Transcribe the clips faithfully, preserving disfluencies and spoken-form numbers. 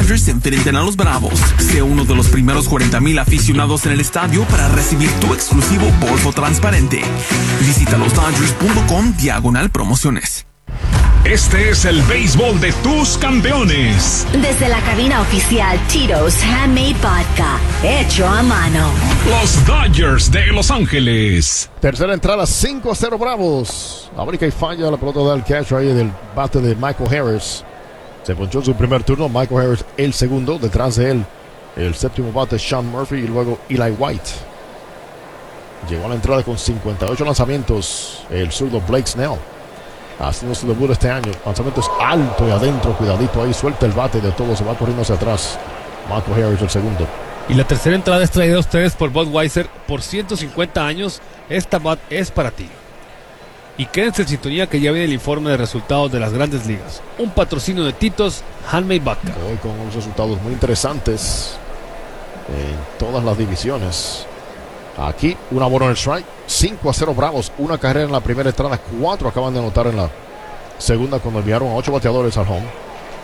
Dodgers se enfrenten a los Bravos. Sé uno de los primeros cuarenta mil aficionados en el estadio para recibir tu exclusivo bolso transparente. Visita los dodgers punto com diagonal promociones. Este es el béisbol de tus campeones. Desde la cabina oficial Tito's Handmade Vodka, hecho a mano. Los Dodgers de Los Ángeles. Tercera entrada, cinco a cero Bravos. La única y falla la pelota del catch ahí del bate de Michael Harris. Se ponchó en su primer turno, Michael Harris el segundo. Detrás de él, el séptimo bate Sean Murphy y luego Eli White. Llegó a la entrada con cincuenta y ocho lanzamientos el zurdo Blake Snell, haciendo su debut este año. Lanzamientos alto y adentro, cuidadito ahí, suelta el bate de todo, se va corriendo hacia atrás. Michael Harris el segundo. Y la tercera entrada es traída a ustedes por Budweiser. Por ciento cincuenta años, esta bat es para ti. Y quédense en sintonía que ya viene el informe de resultados de las Grandes Ligas. Un patrocinio de Tito's Handmade Vodka. Hoy con unos resultados muy interesantes en todas las divisiones. Aquí, una bola en el strike, cinco a cero Bravos, una carrera en la primera entrada, cuatro acaban de anotar en la segunda cuando enviaron a ocho bateadores al home.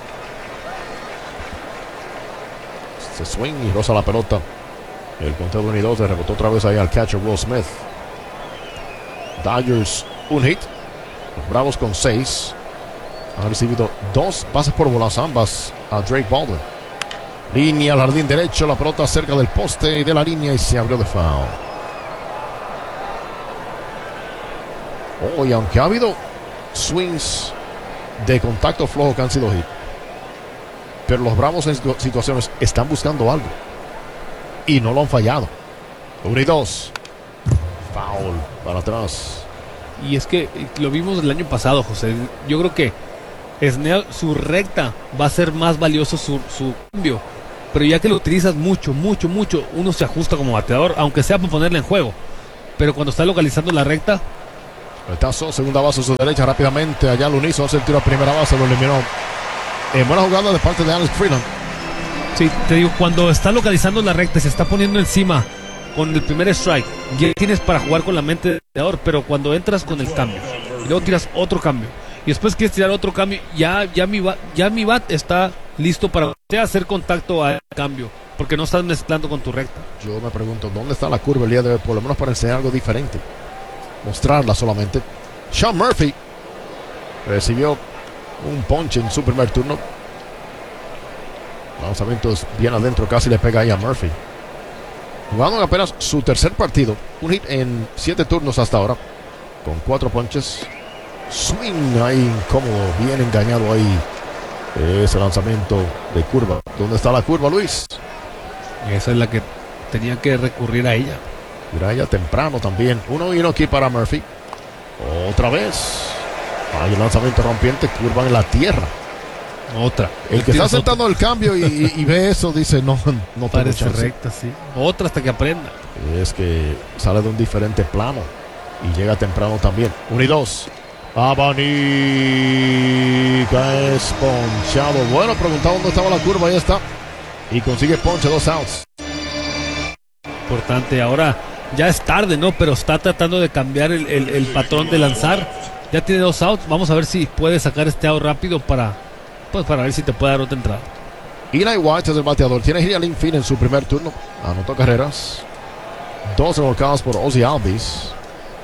Se swing y roza la pelota. El conteo de uno y dos, le rebotó otra vez ahí al catcher Will Smith. Dodgers, un hit. Los Bravos con seis. Han recibido dos bases por bolas, ambas a Drake Baldwin. Línea al jardín derecho, la pelota cerca del poste y de la línea y se abrió de foul. Oh, y aunque ha habido swings de contacto flojo que han sido hit, pero los Bravos en situaciones están buscando algo y no lo han fallado. Uno y dos. Foul para atrás. Y es que lo vimos el año pasado, José. Yo creo que Snell, su recta va a ser más valioso su, su cambio. Pero ya que lo utilizas mucho, mucho, mucho, uno se ajusta como bateador, aunque sea para ponerle en juego. Pero cuando está localizando la recta. Retazo, segunda base a su derecha rápidamente. Allá Lunizo hace el tiro a primera base, lo eliminó. En buena jugada de parte de Alex Freeland. Sí, te digo, cuando está localizando la recta y se está poniendo encima con el primer strike, ya tienes para jugar con la mente del bateador. Pero cuando entras con el cambio y luego tiras otro cambio y después quieres tirar otro cambio, ya, ya, mi, bat, ya mi bat está listo para hacer contacto al cambio, porque no estás mezclando con tu recta. Yo me pregunto, ¿dónde está la curva el día de hoy? Por lo menos para enseñar algo diferente, mostrarla solamente. Sean Murphy recibió un ponche en su primer turno. Lanzamientos bien adentro, casi le pega ahí a Murphy. Jugando en apenas su tercer partido, un hit en siete turnos hasta ahora, con cuatro ponches. Swing ahí incómodo, bien engañado ahí. Ese lanzamiento de curva. ¿Dónde está la curva, Luis? Esa es la que tenía que recurrir a ella. Mira ella temprano también. Uno y uno aquí para Murphy. Otra vez. Hay un lanzamiento rompiente, curva en la tierra. Otra. El que está aceptando el cambio y, y, y ve eso dice no, no parece recta, sí. Otra hasta que aprenda. Es que sale de un diferente plano y llega temprano también. Uno y dos. Abanica es ponchado. Bueno, preguntaba dónde estaba la curva, ahí está. Y consigue ponche, dos outs. Importante, ahora ya es tarde, ¿no? Pero está tratando de cambiar el, el, el patrón de lanzar. Ya tiene dos outs. Vamos a ver si puede sacar este out rápido para, pues, para ver si te puede dar otra entrada. Eli White es el bateador. Tiene Hialin Finn en su primer turno. Anotó carreras. Dos remolcadas por Ozzie Albies.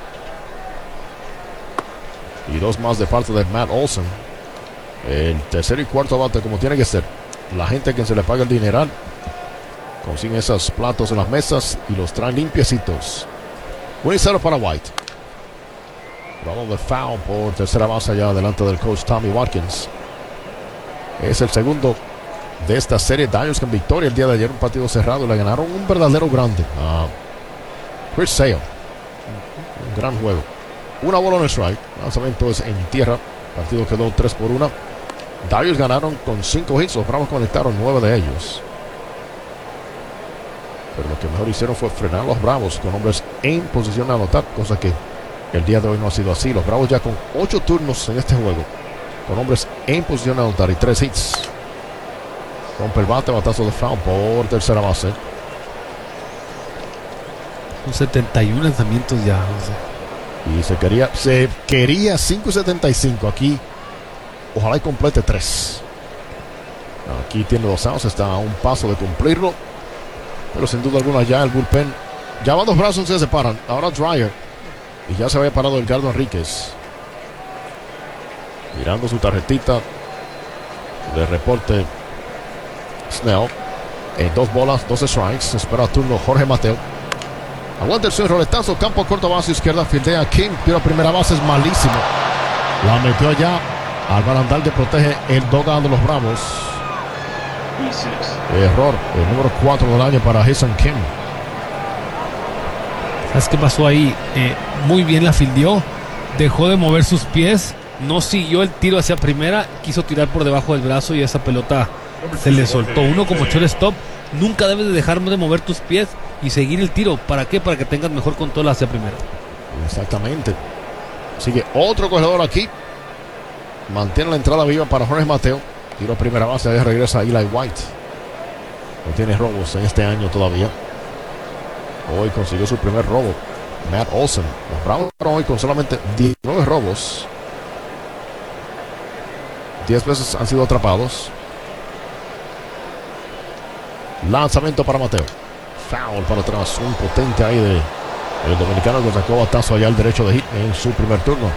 Y dos más de parte de Matt Olson. El tercer y cuarto bate como tiene que ser. La gente a quien se le paga el dineral consigue esos platos en las mesas y los traen limpiecitos. uno y cero para White. Vamos de foul por tercera base allá delante del coach Tommy Watkins. Es el segundo de esta serie. Dodgers con victoria el día de ayer. Un partido cerrado y le ganaron un verdadero grande a Chris Sale. Un gran juego. Una bola en el strike. Lanzamiento es en tierra. El partido quedó tres por uno. Dodgers ganaron con cinco hits. Los Bravos conectaron nueve de ellos. Pero lo que mejor hicieron fue frenar a los Bravos con hombres en posición de anotar. Cosa que el día de hoy no ha sido así. Los Bravos ya con ocho turnos en este juego. Con hombres en posición de anotar y tres hits. Rompe el bate. Batazo de foul por tercera base. Con setenta y uno lanzamientos ya. No sé. Y se quería, se quería cinco setenta y cinco aquí. Ojalá y complete tres. Aquí tiene los outs, está a un paso de cumplirlo. Pero sin duda alguna ya el bullpen, ya van dos brazos se separan. Ahora Dreyer. Y ya se había parado Edgardo Enríquez. Mirando su tarjetita de reporte. Snell. En dos bolas, dos strikes. Espera turno Jorge Mateo. Aguanta el swing, roletazo, campo corto, base izquierda, fildea Kim, tiro a primera base, es malísimo. La metió allá al barandal que protege el dogado de los Bravos. Error, el número cuatro del año para Ha-Seong Kim. ¿Sabes qué pasó ahí? Eh, muy bien la fildeó, dejó de mover sus pies, no siguió el tiro hacia primera, quiso tirar por debajo del brazo y esa pelota se le soltó. Uno como shortstop nunca debes de dejar de mover tus pies y seguir el tiro. ¿Para qué? Para que tengas mejor control hacia primera. Exactamente. Sigue otro corredor aquí. Mantiene la entrada viva para Jorge Mateo. Tiro a primera base, ahí regresa Eli White. No tiene robos en este año todavía. Hoy consiguió su primer robo Matt Olson. Los Bravos hoy con solamente diecinueve robos. diez veces han sido atrapados. Lanzamiento para Mateo. Foul para atrás. Un potente ahí de el dominicano que sacó batazo allá al derecho de hit en su primer turno.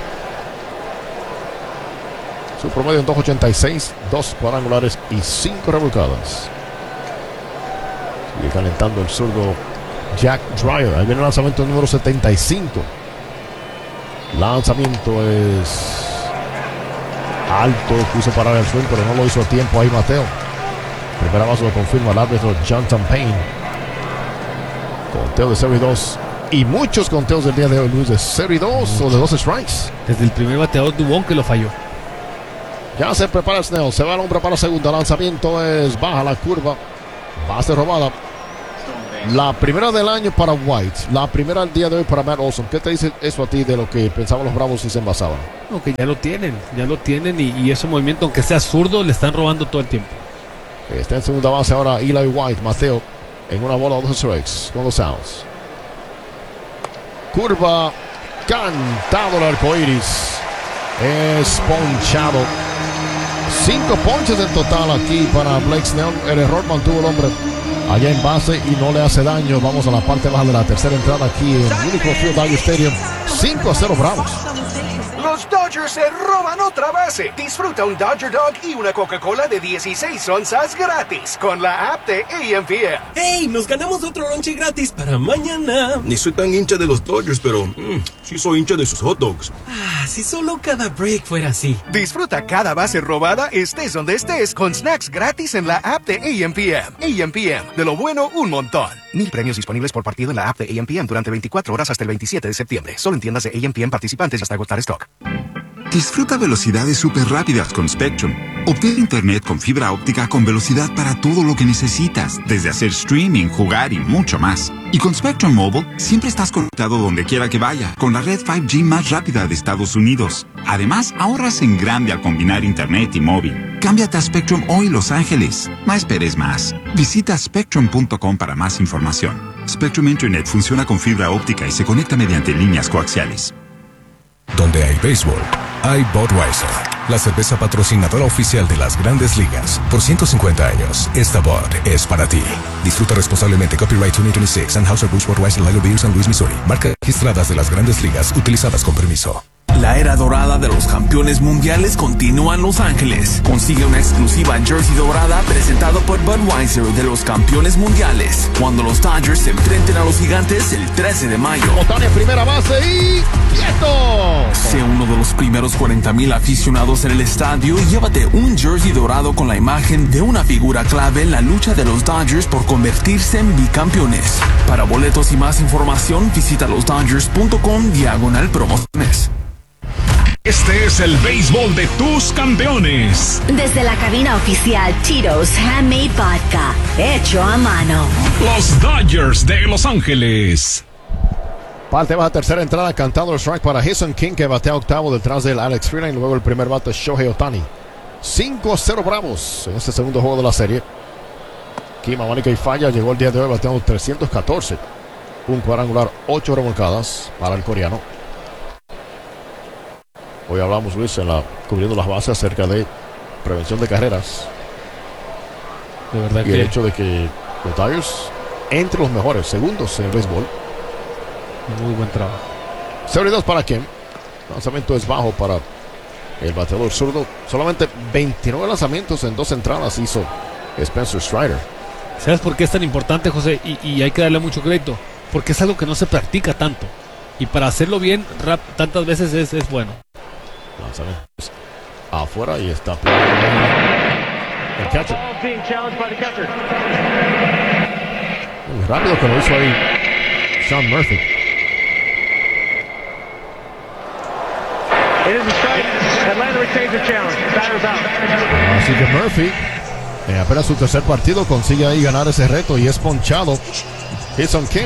Su promedio en dos ochenta y seis, dos cuadrangulares y cinco revolcadas. Sigue calentando el zurdo Jack Dreyer. Ahí viene el lanzamiento número setenta y cinco. Lanzamiento es alto. Quiso parar el swing, pero no lo hizo a tiempo ahí Mateo. Primera base lo confirma el árbitro Jonathan Payne. Conteo de cero y dos. Y muchos conteos del día de hoy, Luis, de cero y dos o de dos strikes. Desde el primer bateador Dubón que lo falló. Ya se prepara Snell. Se va el hombre para la segunda. Lanzamiento es baja la curva. Base robada. La primera del año para White. La primera del día de hoy para Matt Olson. ¿Qué te dice eso a ti de lo que pensaban los Bravos si se envasaban? No, que ya lo tienen. Ya lo tienen y, y ese movimiento, aunque sea zurdo, le están robando todo el tiempo. Está en segunda base ahora Eli White. Mateo en una bola, dos strikes con los outs. Curva, cantado el arco iris. Es ponchado. Cinco ponches en total aquí para Blake Snell. El error mantuvo el hombre allá en base y no le hace daño. Vamos a la parte baja de la tercera entrada aquí en Unico Field Dodger Stadium. cinco a cero Bravos. Los Dodgers se roban otra base. Disfruta un Dodger Dog y una Coca-Cola de dieciséis onzas gratis con la app de A M P M. ¡Hey! Nos ganamos otro lonche gratis para mañana. Ni soy tan hincha de los Dodgers, pero mmm, sí soy hincha de sus hot dogs. Ah, si solo cada break fuera así. Disfruta cada base robada, estés donde estés, con snacks gratis en la app de A M P M. A M P M, de lo bueno, un montón. Mil premios disponibles por partido en la app de A M P M durante veinticuatro horas hasta el veintisiete de septiembre. Solo en tiendas de A M P M participantes hasta agotar stock. Disfruta velocidades súper rápidas con Spectrum. Obtén internet con fibra óptica con velocidad para todo lo que necesitas, desde hacer streaming, jugar y mucho más. Y con Spectrum Mobile, siempre estás conectado donde quiera que vaya, con la red cinco G más rápida de Estados Unidos. Además, ahorras en grande al combinar internet y móvil. Cámbiate a Spectrum hoy, Los Ángeles. No esperes más. Visita spectrum punto com para más información. Spectrum Internet funciona con fibra óptica y se conecta mediante líneas coaxiales. Donde hay béisbol, hay Budweiser, la cerveza patrocinadora oficial de las Grandes Ligas. Por ciento cincuenta años, esta Bud es para ti. Disfruta responsablemente. Copyright dos mil veintiséis, Anheuser-Busch Budweiser, Lager Beer, San Luis, Missouri. Marcas registradas de las Grandes Ligas, utilizadas con permiso. La era dorada de los campeones mundiales continúa en Los Ángeles. Consigue una exclusiva jersey dorada presentado por Budweiser de los campeones mundiales, cuando los Dodgers se enfrenten a los Gigantes el trece de mayo. Otani en primera base y ¡quieto! Sé uno de los primeros cuarenta mil aficionados en el estadio y llévate un jersey dorado con la imagen de una figura clave en la lucha de los Dodgers por convertirse en bicampeones. Para boletos y más información, visita los dodgers punto com diagonal promociones. Este es el béisbol de tus campeones. Desde la cabina oficial Tito's Handmade Vodka, hecho a mano. Los Dodgers de Los Ángeles. Parte baja, tercera entrada, cantando el strike para Ha-Seong Kim, que batea octavo detrás del Alex Freeland. Luego el primer bate Shohei Otani. cinco a cero Bravos en este segundo juego de la serie. Kim amánica y falla. Llegó el día de hoy bateando trescientos catorce. Un cuadrangular, ocho remolcadas para el coreano. Hoy hablamos, Luis, en la, cubriendo las bases acerca de prevención de carreras. De verdad y que el hecho de que los Dodgers, entre los mejores, segundos en el béisbol. Muy buen trabajo. cero y dos para Kim. Lanzamiento es bajo para el bateador zurdo. Solamente veintinueve lanzamientos en dos entradas hizo Spencer Strider. ¿Sabes por qué es tan importante, José? Y, y hay que darle mucho crédito. Porque es algo que no se practica tanto. Y para hacerlo bien rap, tantas veces es, es bueno. Lanzamiento afuera y está el catcher. Muy rápido que lo hizo ahí Sean Murphy. Así que Murphy, en apenas su tercer partido, consigue ahí ganar ese reto y es ponchado. Jason King.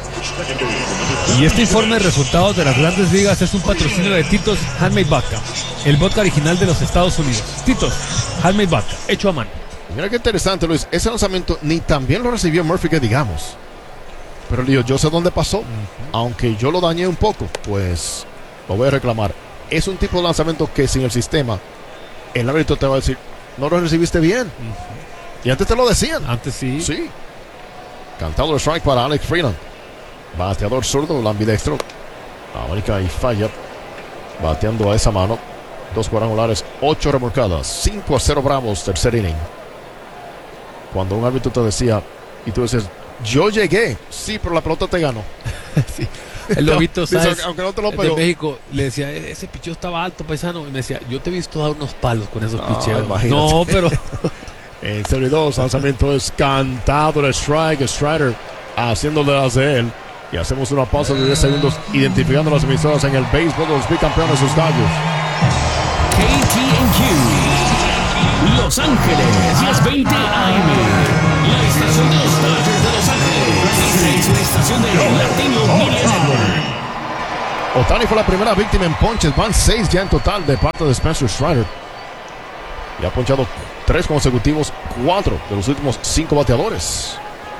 Y este informe de resultados de las grandes ligas es un patrocinio de Tito's Handmade Vodka, el vodka original de los Estados Unidos. Tito's Handmade Vodka, hecho a mano. Mira qué interesante, Luis. Ese lanzamiento ni también lo recibió Murphy, que digamos. Pero digo, yo sé dónde pasó. Uh-huh. Aunque yo lo dañé un poco, pues lo voy a reclamar. Es un tipo de lanzamiento que sin el sistema, el árbitro te va a decir, no lo recibiste bien. Uh-huh. Y antes te lo decían. Antes sí. Sí. Cantado el strike para Alex Freeland. Bateador zurdo, ambidextro. América y falla. Bateando a esa mano. Dos cuadrangulares, ocho remolcadas. cinco a cero Bravos, tercer inning. Cuando un árbitro te decía, y tú dices, yo llegué. Sí, pero la pelota te ganó. Sí. El lobito, ¿sabes? Dice, aunque no te lo de México, le decía, ese picheo estaba alto, paisano. Y me decía, yo te he visto dar unos palos con esos no, picheos. Imagínate. No, pero... En cero y dos, lanzamiento es cantado el strike. Strider haciéndole las de él. Y hacemos una pausa de diez segundos identificando las emisoras en el béisbol de los bicampeones sus Dodgers. K T M Q Los Ángeles, diez veinte A M. La estación de los Dodgers de Los Ángeles. Esta es la estación de Latino Media Network. Ohtani fue la primera víctima en ponches. Van seis ya en total de parte de Spencer Strider. Y ha ponchado tres consecutivos, cuatro de los últimos cinco bateadores.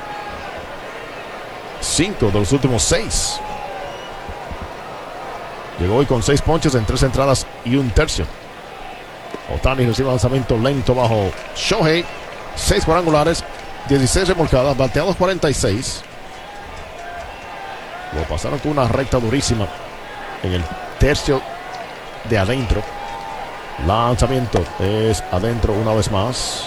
Cinco de los últimos seis. Llegó hoy con seis ponches en tres entradas y un tercio. Ohtani recibe lanzamiento lento bajo Shohei. Seis cuadrangulares, dieciséis remolcadas, bateados cuarenta y seis. Lo pasaron con una recta durísima en el tercio de adentro. Lanzamiento es adentro una vez más.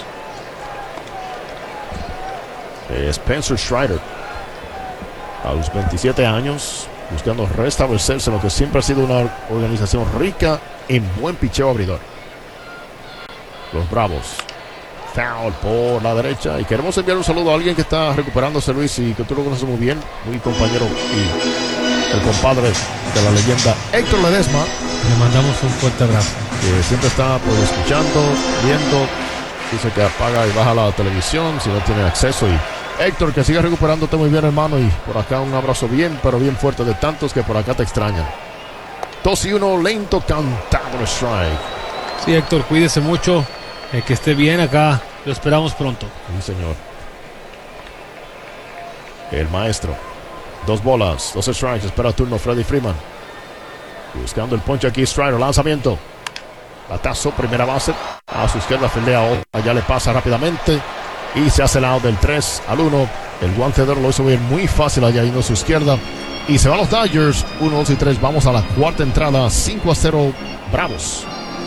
Spencer Strider, a los veintisiete años, buscando restablecerse en lo que siempre ha sido una organización rica en buen picheo abridor. Los Bravos. Foul por la derecha. Y queremos enviar un saludo a alguien que está recuperándose, Luis, y que tú lo conoces muy bien, muy compañero y el compadre de la leyenda Héctor Ledesma. Le mandamos un fuerte abrazo. Que siempre está pues escuchando, viendo. Dice que apaga y baja la televisión si no tiene acceso. Y Héctor, que siga recuperándote muy bien, hermano. Y por acá un abrazo bien, pero bien fuerte de tantos que por acá te extrañan. dos y uno, lento, cantado el strike. Sí, Héctor, cuídese mucho. Eh, que esté bien acá. Lo esperamos pronto. Sí, señor. El maestro. Dos bolas, dos strikes. Espera turno Freddie Freeman. Buscando el ponche aquí, Strider. Lanzamiento. Batazo, primera base. A su izquierda, fildea. Allá le pasa rápidamente. Y se hace el out del tres al uno. El guante de oro lo hizo bien muy fácil allá yendo a su izquierda. Y se van los Dodgers. uno, dos y tres. Vamos a la cuarta entrada. cinco a cero. Bravos.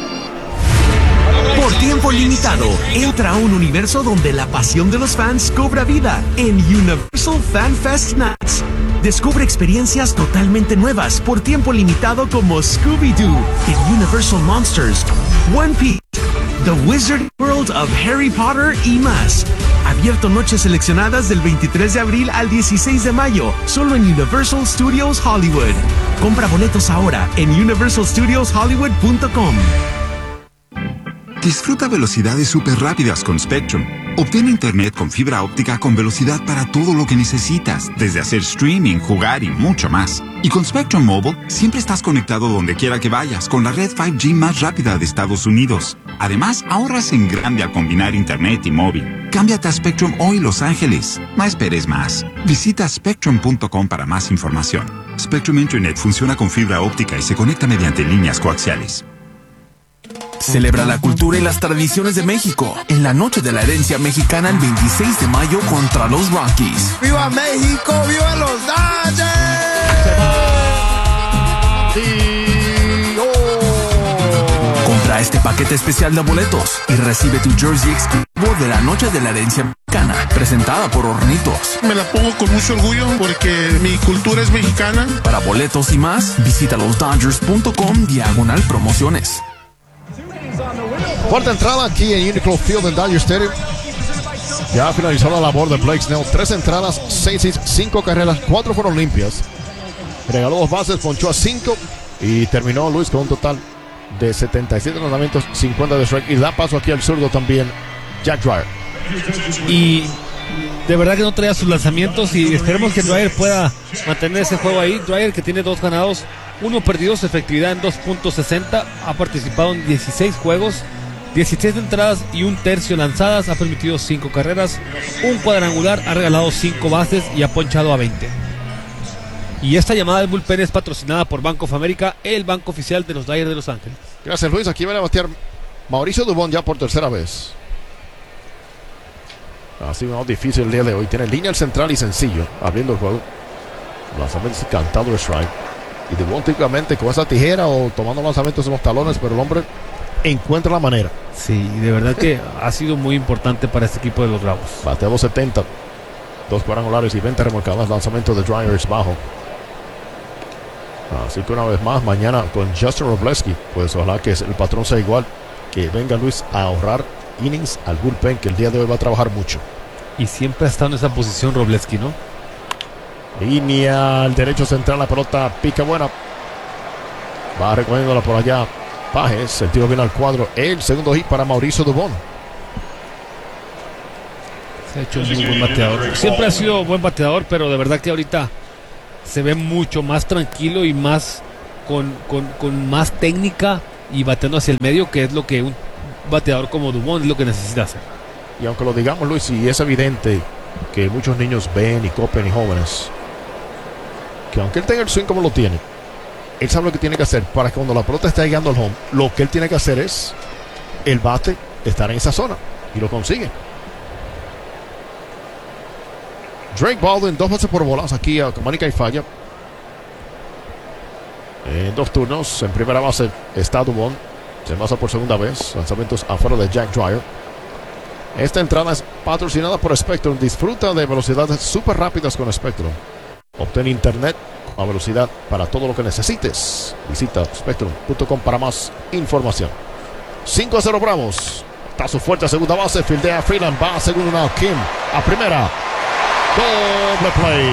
Por tiempo limitado, entra a un universo donde la pasión de los fans cobra vida en Universal Fan Fest Nights. Descubre experiencias totalmente nuevas por tiempo limitado como Scooby-Doo, The Universal Monsters, One Piece, The Wizard World of Harry Potter y más. Abierto noches seleccionadas del veintitrés de abril al dieciséis de mayo, solo en Universal Studios Hollywood. Compra boletos ahora en universal studios hollywood punto com. Disfruta velocidades súper rápidas con Spectrum. Obtén internet con fibra óptica con velocidad para todo lo que necesitas, desde hacer streaming, jugar y mucho más. Y con Spectrum Mobile, siempre estás conectado donde quiera que vayas con la red cinco G más rápida de Estados Unidos. Además, ahorras en grande al combinar internet y móvil. Cámbiate a Spectrum hoy, Los Ángeles. No esperes más. Visita spectrum punto com para más información. Spectrum Internet funciona con fibra óptica y se conecta mediante líneas coaxiales. Celebra la cultura y las tradiciones de México en la Noche de la Herencia Mexicana el veintiséis de mayo contra los Rockies. ¡Viva México! ¡Viva los Dodgers! Compra este paquete especial de boletos y recibe tu jersey exclusivo de la Noche de la Herencia Mexicana, presentada por Hornitos. Me la pongo con mucho orgullo porque mi cultura es mexicana. Para boletos y más, visita losdodgers.com diagonal promociones. Cuarta entrada aquí en Uniqlo Field en Dodger Stadium. Ya finalizó la labor de Blake Snell. Tres entradas, seis hits, cinco carreras, cuatro fueron limpias. Regaló dos bases, ponchó a cinco y terminó Luis con un total de setenta y siete lanzamientos, cincuenta de strike. Y da paso aquí al zurdo también, Jack Dreyer. Y de verdad que no traía sus lanzamientos y esperemos que Dreyer pueda mantener ese juego ahí. Dreyer, que tiene dos ganados, uno perdido, su efectividad en dos punto sesenta, ha participado en dieciséis juegos, dieciséis entradas y un tercio lanzadas, ha permitido cinco carreras, un cuadrangular, ha regalado cinco bases y ha ponchado a veinte. Y esta llamada del bullpen es patrocinada por Bank of America, el banco oficial de los Dodgers de Los Ángeles. Gracias, Luis. Aquí va a batear Mauricio Dubón ya por tercera vez. Ha sido más difícil el día de hoy. Tiene línea al central y sencillo, abriendo el juego. Lanzamientos cantado de strike. Y Dubón típicamente con esa tijera o tomando lanzamientos en los talones, pero el hombre encuentra la manera. Sí, de verdad que ha sido muy importante para este equipo de los Bravos. Batea dos setenta, dos cuadrangulares y veinte remolcadas. Lanzamiento de Dreyer es bajo. Así que una vez más, mañana con Justin Robleski, pues ojalá que el patrón sea igual, que venga Luis a ahorrar innings al bullpen, que el día de hoy va a trabajar mucho. Y siempre ha estado en esa posición Robleski, ¿no? Línea al derecho central, la pelota pica buena. Va recogiéndola por allá Pajes, el tiro viene al cuadro. El segundo hit para Mauricio Dubón. Se ha hecho un muy buen bateador. Siempre ha sido buen bateador, pero de verdad que ahorita se ve mucho más tranquilo y más con, con, con más técnica y bateando hacia el medio, que es lo que un bateador como Dubón es lo que necesita hacer. Y aunque lo digamos, Luis, y es evidente que muchos niños ven y copian y jóvenes, que aunque él tenga el swing como lo tiene, él sabe lo que tiene que hacer para que cuando la pelota esté llegando al home, lo que él tiene que hacer es el bate estar en esa zona, y lo consigue. Drake Baldwin, dos veces por bolas aquí a Comunica y falla. En dos turnos, en primera base está Dubón. Se pasa por segunda vez. Lanzamientos afuera de Jack Dreyer. Esta entrada es patrocinada por Spectrum. Disfruta de velocidades súper rápidas con Spectrum. Obtén internet a velocidad para todo lo que necesites. Visita spectrum punto com para más información. cinco a cero Bravos. Tazo fuerte a segunda base. Fildea Freeland. Va a segundo now. Kim a primera. Doble play.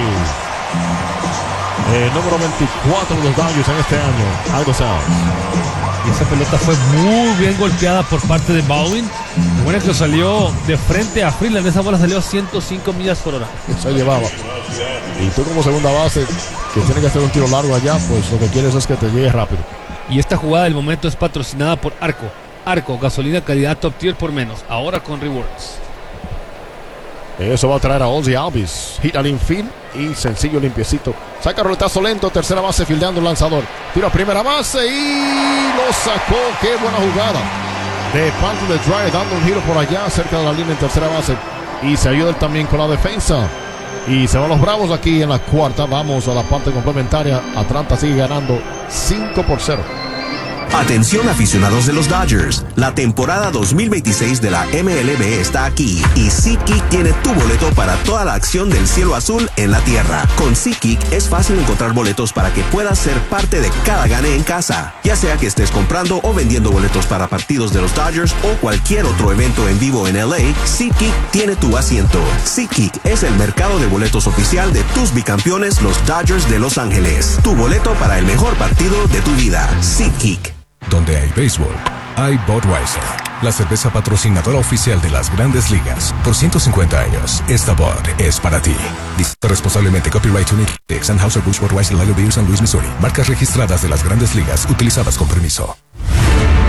El número veinticuatro de los Dodgers en este año, Aldo Sounds. Y esa pelota fue muy bien golpeada por parte de Baldwin. Bueno, que salió de frente a Freeland. Esa bola salió a ciento cinco millas por hora. Se llevaba. Y tú como segunda base, que tiene que hacer un tiro largo allá, pues lo que quieres es que te llegue rápido. Y esta jugada del momento es patrocinada por Arco. Arco, gasolina calidad top tier por menos. Ahora con rewards. Eso va a traer a Ozzy Albies. Hit al infield y sencillo, limpiecito. Saca roletazo lento, tercera base, fildeando el lanzador. Tiro a primera base y lo sacó. Qué buena jugada de parte de Dreyer, dando un giro por allá, cerca de la línea en tercera base. Y se ayuda también con la defensa. Y se van los Bravos aquí en la cuarta. Vamos a la parte complementaria. Atlanta sigue ganando cinco por cero. Atención aficionados de los Dodgers, la temporada dos mil veintiséis de la M L B está aquí y SeatGeek tiene tu boleto para toda la acción del cielo azul en la tierra. Con SeatGeek es fácil encontrar boletos para que puedas ser parte de cada gane en casa, ya sea que estés comprando o vendiendo boletos para partidos de los Dodgers o cualquier otro evento en vivo en L A. SeatGeek tiene tu asiento. SeatGeek es el mercado de boletos oficial de tus bicampeones, los Dodgers de Los Ángeles. Tu boleto para el mejor partido de tu vida. SeatGeek. Donde hay béisbol, hay Budweiser, la cerveza patrocinadora oficial de las Grandes Ligas. Por ciento cincuenta años, esta Bud es para ti. Disfruta responsablemente. Copyright United, Anheuser-Busch Budweiser Lager Beer, San Luis, Missouri. Marcas registradas de las Grandes Ligas, utilizadas con permiso. Por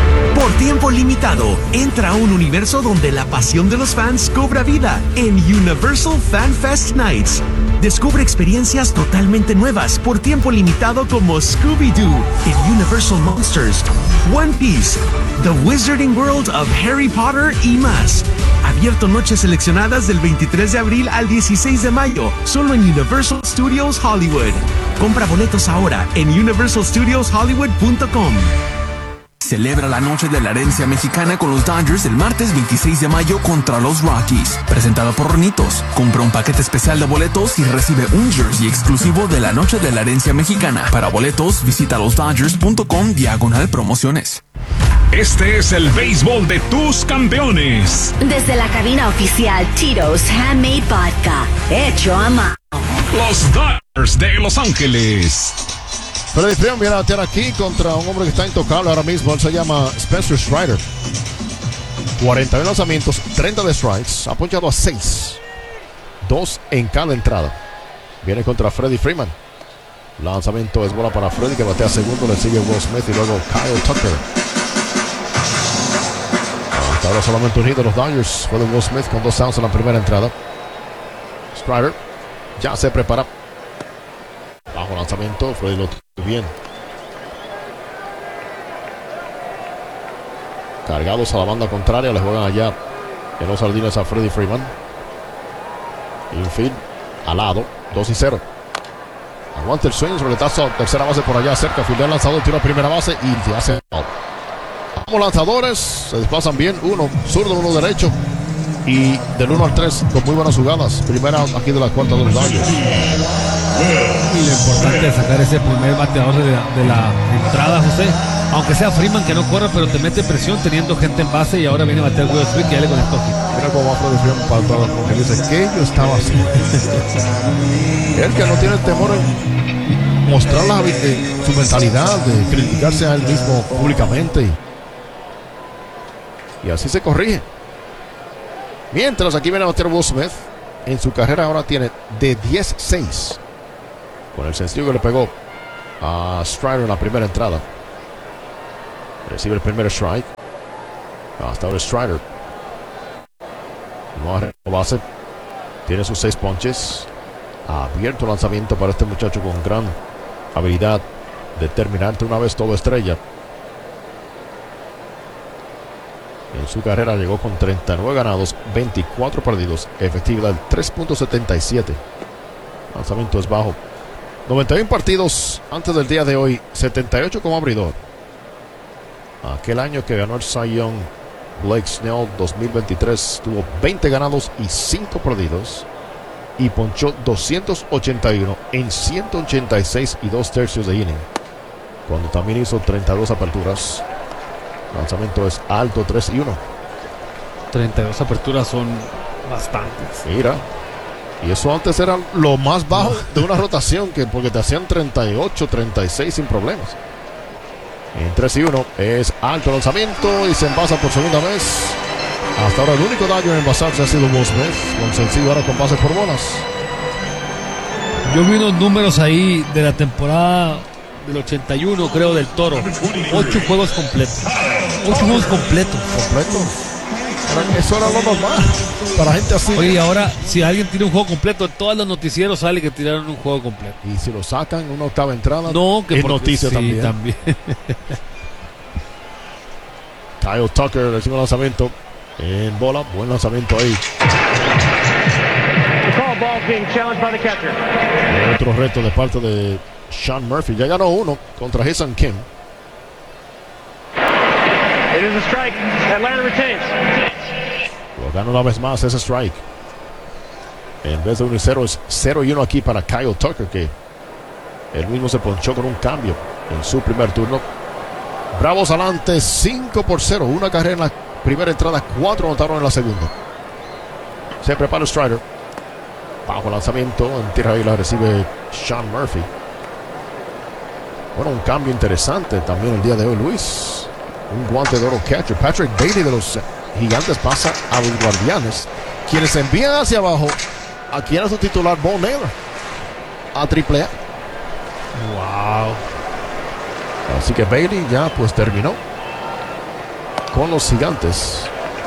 Por tiempo limitado, entra a un universo donde la pasión de los fans cobra vida en Universal Fan Fest Nights. Descubre experiencias totalmente nuevas por tiempo limitado como Scooby-Doo en Universal Monsters, One Piece, The Wizarding World of Harry Potter y más. Abierto noches seleccionadas del veintitrés de abril al dieciséis de mayo, solo en Universal Studios Hollywood. Compra boletos ahora en universal studios hollywood punto com. Celebra la noche de la herencia mexicana con los Dodgers el martes veintiséis de mayo contra los Rockies. Presentado por Hornitos. Compra un paquete especial de boletos y recibe un jersey exclusivo de la noche de la herencia mexicana. Para boletos, visita los dodgers punto com diagonal promociones. Este es el béisbol de tus campeones. Desde la cabina oficial Tito's Handmade Vodka, hecho a mano. Los Dodgers de Los Ángeles. Freddie Freeman viene a batear aquí contra un hombre que está intocable ahora mismo. Él se llama Spencer Strider. cuarenta y uno lanzamientos, treinta de strikes. Ha ponchado a seis. dos en cada entrada. Viene contra Freddie Freeman. Lanzamiento es bola para Freddie, que batea segundo. Le sigue Will Smith y luego Kyle Tucker. Hasta ahora solamente un hit de los Dodgers. Fue de Will Smith con dos outs en la primera entrada. Strider ya se prepara. Bajo lanzamiento, Freddie lo tiene bien. Cargados a la banda contraria, le juegan allá en los jardines a Freddie Freeman. Infield, al lado, dos y cero. Aguanta el swing, roletazo, tercera base por allá cerca. Fildea lanzador, tira a primera base y se hace out. Ambos lanzadores se desplazan bien, uno zurdo, uno derecho. Y del uno al tres con muy buenas jugadas. Primera aquí de la cuarta de los Dodgers. Y lo importante es sacar ese primer bateador de la, de la entrada, José. Aunque sea Freeman que no corre, pero te mete presión teniendo gente en base y ahora viene a batear Will Smith que ya le conectó aquí. Mira cómo va Freddie Freeman para todas las mujeres. Dice, ¿qué yo estaba haciendo? Él que no tiene temor en mostrar la, eh, su mentalidad de criticarse a él mismo públicamente. Y, y así se corrige. Mientras aquí viene a batear Will Smith. En su carrera ahora tiene de diez seis. Con el sencillo que le pegó a Strider en la primera entrada. Recibe el primer strike. Hasta ahora Strider. No arregla base. Tiene sus seis ponches. Abierto lanzamiento para este muchacho con gran habilidad determinante. Una vez todo estrella. En su carrera llegó con treinta y nueve ganados, veinticuatro perdidos, efectividad tres punto setenta y siete. Lanzamiento es bajo. noventa y uno partidos antes del día de hoy, setenta y ocho como abridor. Aquel año que ganó el Cy Young, Blake Snell, dos mil veintitrés, tuvo veinte ganados y cinco perdidos. Y ponchó doscientos ochenta y uno en ciento ochenta y seis y dos tercios de inning. Cuando también hizo treinta y dos aperturas. Lanzamiento es alto, tres y uno. treinta y dos aperturas son bastantes. Mira. Y eso antes era lo más bajo de una rotación, que porque te hacían treinta y ocho, treinta y seis sin problemas. En tres y uno es alto lanzamiento y se envasa por segunda vez. Hasta ahora el único daño en envasarse ha sido Will Smith, con sencillo ahora con pases por bolas. Yo vi unos números ahí de la temporada del ochenta y uno, creo, del Toro. Ocho juegos completos. Ocho juegos completos. ¿Completos? Eso era lo normal para gente así. Oye, y ahora, si alguien tiene un juego completo, en todos los noticieros sale que tiraron un juego completo. Y si lo sacan una octava entrada, no, que es porque, noticia sí, también. también. Kyle Tucker recibe el lanzamiento en bola. Buen lanzamiento ahí. Otro reto de parte de Sean Murphy. Ya ganó uno contra Jason Kim. It is a strike. Atlanta retains. Lo gana una vez más ese strike. En vez de uno y cero es cero y uno aquí para Kyle Tucker, que él mismo se ponchó con un cambio en su primer turno. Bravos adelante, cinco por cero. Una carrera en la primera entrada, cuatro anotaron en la segunda. Se prepara Strider. Bajo lanzamiento, en tierra y la recibe Sean Murphy. Bueno, un cambio interesante también el día de hoy, Luis. Un guante de oro catcher. Patrick Bailey de los Gigantes pasa a los Guardianes, quienes envían hacia abajo a quien es su titular, Bo Naylor, a triple A. Wow. Así que Bailey ya pues terminó. con los Gigantes.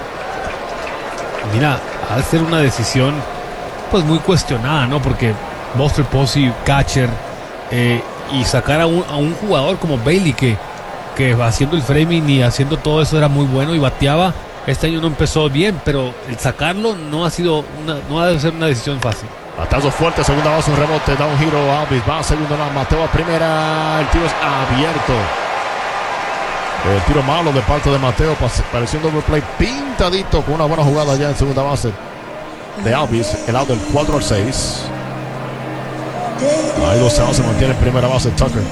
Mira, al ser una decisión pues muy cuestionada, ¿no? Porque Buster Posey, catcher, eh, y sacar a un, a un jugador como Bailey que, que haciendo el framing y haciendo todo eso era muy bueno y bateaba. Este año no empezó bien, pero el sacarlo no ha sido una, no ha de ser una decisión fácil. Batazo fuerte, segunda base, un rebote, da un giro, Alvis va a segunda, la Mateo a primera, el tiro es abierto. El tiro malo de parte de Mateo, pareció un doble play pintadito con una buena jugada ya en segunda base de Alvis, el out del cuatro al seis. Ahí dos outs, se mantiene en primera base Tucker.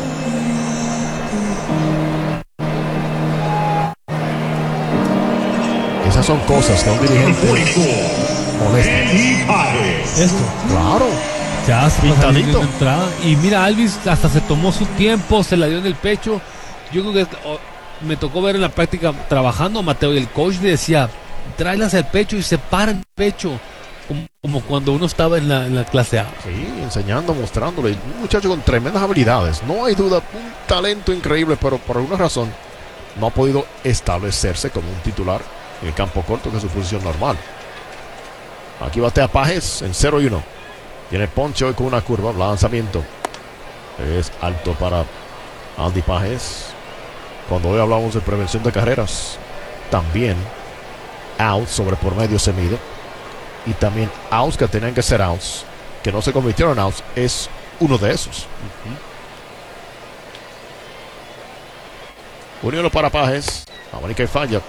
Esas son cosas que un dirigente molesta. Esto, claro. Ya se pintadito. Entrada. Y mira, Alvis hasta se tomó su tiempo, se la dio en el pecho. Yo creo que oh, me tocó ver en la práctica trabajando a Mateo y el coach le decía, tráelas al pecho y separa el pecho. Como, como cuando uno estaba en la, en la clase A. Sí, enseñando, mostrándole. Un muchacho con tremendas habilidades. No hay duda, un talento increíble, pero por alguna razón no ha podido establecerse como un titular en el campo corto, que es su posición normal. Aquí batea Pajes en cero y uno. Tiene ponche hoy con una curva, lanzamiento. Es alto para Andy Pajes. Cuando hoy hablamos de prevención de carreras, también out sobre por medio se mide. Y también outs que tenían que ser outs, que no se convirtieron en outs, es uno de esos. Uh-huh. Unión para Pajes. Abanica y falla.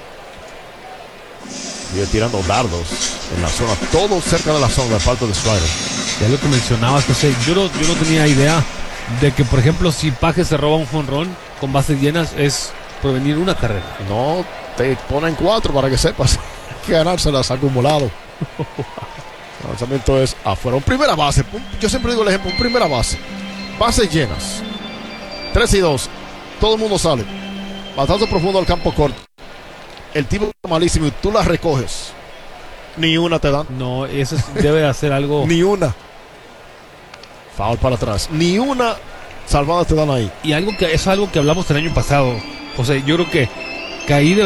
Sigue tirando dardos en la zona, todo cerca de la zona de falta de Strider. Ya lo que mencionabas, José, yo no, yo no tenía idea de que, por ejemplo, si Pajes se roba un jonrón con bases llenas, es provenir una carrera. No, te ponen cuatro para que sepas. Hay que ganárselas acumulado. El lanzamiento es afuera. Un primera base. Yo siempre digo el ejemplo: un primera base. Bases llenas. tres y dos. Todo el mundo sale. Batazo profundo al campo corto. El tipo es malísimo y tú la recoges. Ni una te dan. No, eso es, debe hacer algo. Ni una. Foul para atrás. Ni una salvada te dan ahí. Y algo que eso es algo que hablamos el año pasado, José. Yo creo que, que ahí debe